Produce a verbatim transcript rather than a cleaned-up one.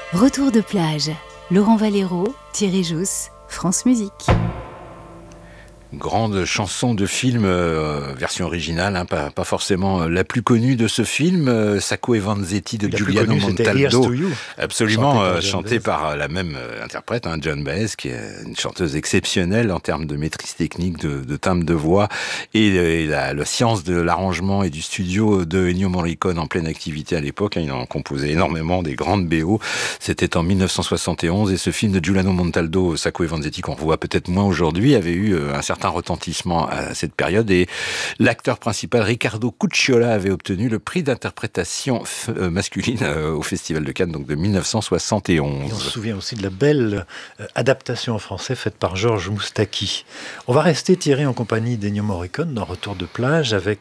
Retour de plage. Laurent Valero, Thierry Jousse, France Musique. Grande chanson de film, euh, version originale, hein, pas, pas forcément euh, la plus connue de ce film, euh, Sacco e Vanzetti de la Giuliano connue, Montaldo, absolument euh, chantée par, par la même euh, interprète, hein, Joan Baez, qui est une chanteuse exceptionnelle en termes de maîtrise technique, de, de timbre de voix et, et la, la science de l'arrangement et du studio de Ennio Morricone en pleine activité à l'époque. Hein, il en composait énormément des grandes B O. C'était en mille neuf cent soixante et onze et ce film de Giuliano Montaldo, Sacco e Vanzetti, qu'on revoit peut-être moins aujourd'hui, avait eu euh, un certain retentissement à cette période et l'acteur principal Riccardo Cucciola avait obtenu le prix d'interprétation f- euh, masculine euh, au Festival de Cannes donc de mille neuf cent soixante et onze. Et on se souvient aussi de la belle euh, adaptation en français faite par Georges Moustaki. On va rester tiré en compagnie d'Ennio Morricone dans Retour de plage avec